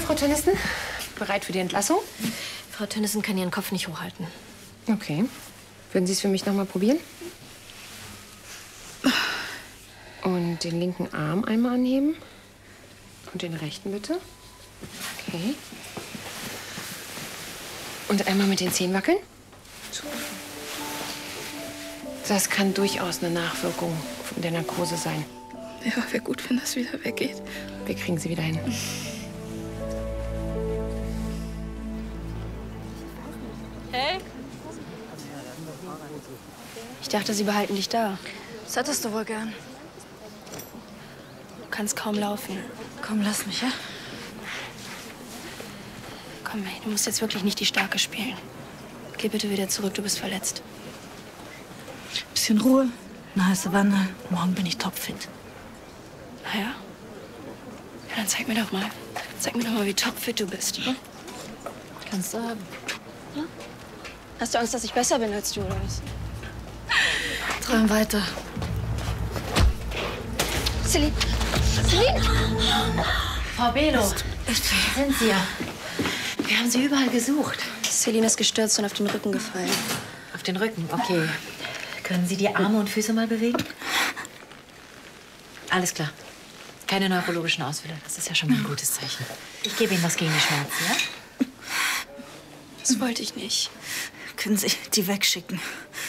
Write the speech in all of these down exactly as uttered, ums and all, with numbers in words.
Frau Tönnissen? Bereit für die Entlassung? Frau Tönnissen kann ihren Kopf nicht hochhalten. Okay. Würden Sie es für mich noch mal probieren? Und den linken Arm einmal anheben. Und den rechten bitte. Okay. Und einmal mit den Zehen wackeln. Das kann durchaus eine Nachwirkung von der Narkose sein. Ja, wäre gut, wenn das wieder weggeht. Wir kriegen sie wieder hin. Hey? Ich dachte, sie behalten dich da. Das hattest du wohl gern. Du kannst kaum laufen. Komm, lass mich, ja? Komm, hey, du musst jetzt wirklich nicht die Starke spielen. Geh bitte wieder zurück, du bist verletzt. Bisschen Ruhe, eine heiße Wanne. Morgen bin ich topfit. Na ja? Ja, dann zeig mir doch mal. Zeig mir doch mal, wie topfit du bist. Hm? Kannst du haben. Hm? Hast du Angst, dass ich besser bin als du, oder was? Träum weiter. Celine! Celine! Frau Below, sind Sie ja. Wir haben Sie überall gesucht. Celine ist gestürzt und auf den Rücken gefallen. Auf den Rücken, okay. Können Sie die Arme und Füße mal bewegen? Alles klar. Keine neurologischen Ausfälle. Das ist ja schon mal ein gutes Zeichen. Ich gebe Ihnen was gegen die Schmerzen, ja? Das wollte ich nicht. Können Sie die wegschicken?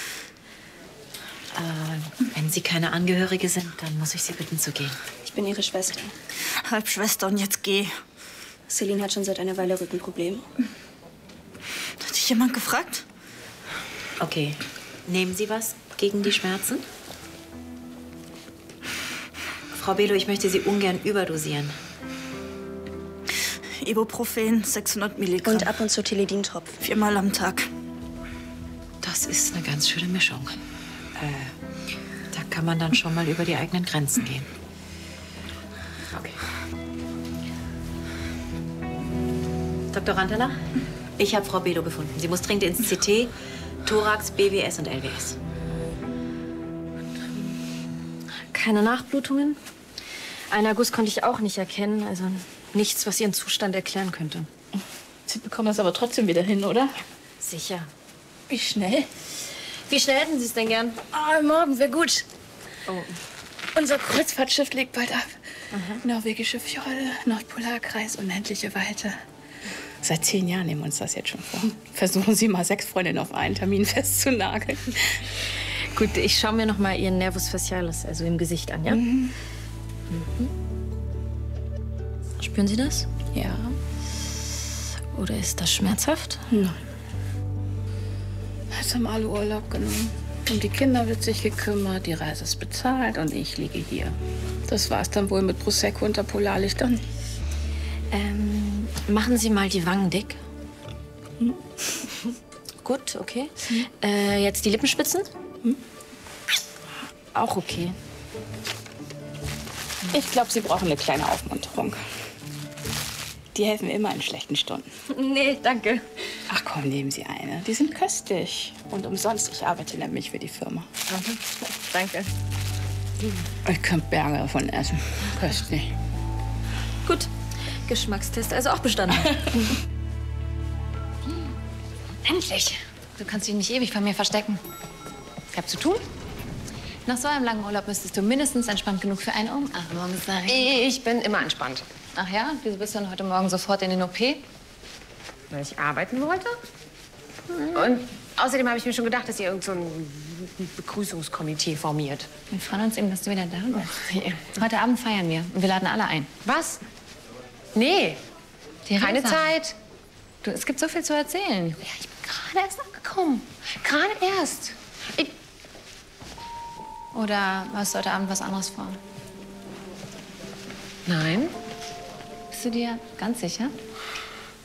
Äh, wenn Sie keine Angehörige sind, dann muss ich Sie bitten zu gehen. Ich bin Ihre Schwester. Halbschwester und jetzt geh. Celine hat schon seit einer Weile Rückenprobleme. Hat dich jemand gefragt? Okay. Nehmen Sie was gegen die Schmerzen? Frau Below, ich möchte Sie ungern überdosieren. Ibuprofen, sechshundert Milligramm. Und ab und zu Teledin-Tropfen. Viermal am Tag. Das ist eine ganz schöne Mischung. Äh, da kann man dann schon mal über die eigenen Grenzen gehen. Okay. Doktor Ranteler, ich habe Frau Below befunden. Sie muss dringend ins C T, Thorax, B W S und L W S. Keine Nachblutungen. Einen Erguss konnte ich auch nicht erkennen. Also nichts, was ihren Zustand erklären könnte. Sie bekommen das aber trotzdem wieder hin, oder? Sicher. Wie schnell? Wie schnell hätten Sie es denn gern? Ah, morgen wäre gut. Oh. Unser Kreuzfahrtschiff legt bald ab. Mhm. Norwegische Fjorde, Nordpolarkreis, unendliche Weite. Seit zehn Jahren nehmen wir uns das jetzt schon vor. Versuchen Sie mal, sechs Freundinnen auf einen Termin festzunageln. Gut, ich schaue mir noch mal Ihren Nervus facialis, also im Gesicht an, ja? Mhm. Mhm. Spüren Sie das? Ja. Oder ist das schmerzhaft? Nein. Jetzt haben alle Urlaub genommen. Um die Kinder wird sich gekümmert, die Reise ist bezahlt und ich liege hier. Das war's dann wohl mit Prosecco unter Polarlichtern. Ähm, machen Sie mal die Wangen dick. Hm? Gut, okay. Hm? Äh, jetzt die Lippenspitzen. Hm? Auch okay. Ich glaube, Sie brauchen eine kleine Aufmunterung. Die helfen mir immer in schlechten Stunden. Nee, danke. Ach komm, nehmen Sie eine. Die sind köstlich. Und umsonst. Ich arbeite nämlich für die Firma. Mhm. Danke. Ich könnte Berge davon essen. Köstlich. Gut. Geschmackstest also auch bestanden. Endlich. Du kannst dich nicht ewig von mir verstecken. Ich hab zu tun. Nach so einem langen Urlaub müsstest du mindestens entspannt genug für eine Umarmung sein. Ich bin immer entspannt. Ach ja? Wieso bist du denn heute Morgen sofort in den O P? Weil ich arbeiten wollte. Und außerdem habe ich mir schon gedacht, dass ihr irgend so ein Begrüßungskomitee formiert. Wir freuen uns eben, dass du wieder da bist. Heute Abend feiern wir und wir laden alle ein. Was? Nee, Theresa. keine Zeit. Du, es gibt so viel zu erzählen. Ja, ich bin gerade erst angekommen. Gerade erst. Ich Oder hast du heute Abend was anderes vor? Nein. Bist du dir ganz sicher?